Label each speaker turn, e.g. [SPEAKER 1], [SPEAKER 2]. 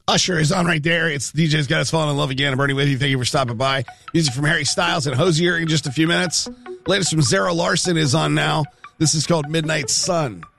[SPEAKER 1] Usher is on right there. It's DJ's Got Us Falling in Love Again. I'm Bernie with you. Thank you for stopping by. Music from Harry Styles and Hozier in just a few minutes. Latest from Zara Larson is on now. This is called Midnight Sun.